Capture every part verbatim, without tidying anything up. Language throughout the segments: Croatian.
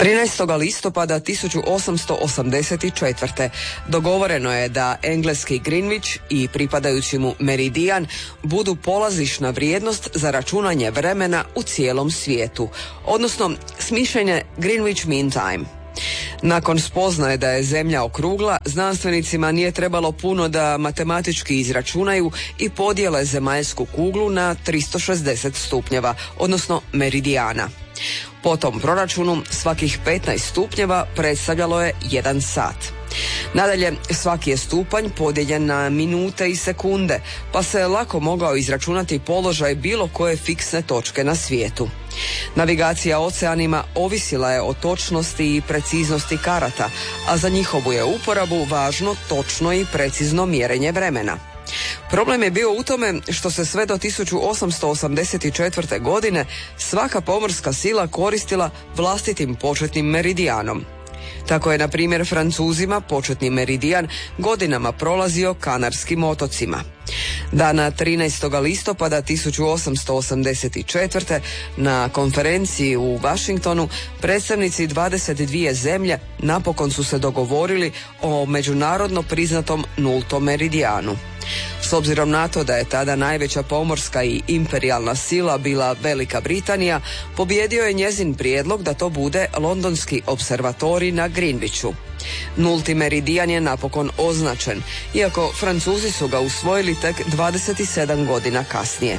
trinaestog listopada tisuću osamsto osamdeset četvrte. dogovoreno je da engleski Greenwich i pripadajući mu meridijan budu polazišna vrijednost za računanje vremena u cijelom svijetu, odnosno smišljenje Greenwich Mean Time. Nakon spoznaje da je Zemlja okrugla, znanstvenicima nije trebalo puno da matematički izračunaju i podijele zemaljsku kuglu na tristo šezdeset stupnjeva, odnosno meridijana. Po tom proračunu svakih petnaest stupnjeva predstavljalo je jedan sat. Nadalje, svaki je stupanj podijeljen na minute i sekunde, pa se lako mogao izračunati položaj bilo koje fiksne točke na svijetu. Navigacija oceanima ovisila je o točnosti i preciznosti karata, a za njihovu je uporabu važno točno i precizno mjerenje vremena. Problem je bio u tome što se sve do tisuću osamsto osamdeset četvrte. godine svaka pomorska sila koristila vlastitim početnim meridijanom. Tako je, na primjer, Francuzima početni meridijan godinama prolazio Kanarskim otocima. Dana trinaestog listopada tisuću osamsto osamdeset četvrte. na konferenciji u Washingtonu predstavnici dvadeset dvije zemlje napokon su se dogovorili o međunarodno priznatom nultom meridijanu. S obzirom na to da je tada najveća pomorska i imperijalna sila bila Velika Britanija, pobijedio je njezin prijedlog da to bude londonski observatorij na Greenwichu. Nulti meridijan je napokon označen, iako Francuzi su ga usvojili tek dvadeset sedam godina kasnije.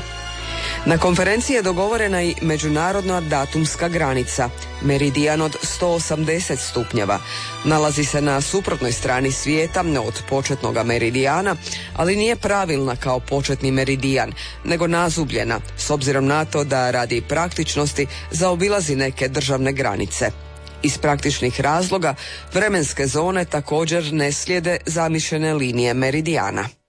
Na konferenciji je dogovorena i međunarodna datumska granica, meridijan od sto osamdeset stupnjeva. Nalazi se na suprotnoj strani svijeta od početnog meridijana, ali nije pravilna kao početni meridijan, nego nazubljena, s obzirom na to da radi praktičnosti zaobilazi neke državne granice. Iz praktičnih razloga vremenske zone također ne slijede zamišljene linije meridijana.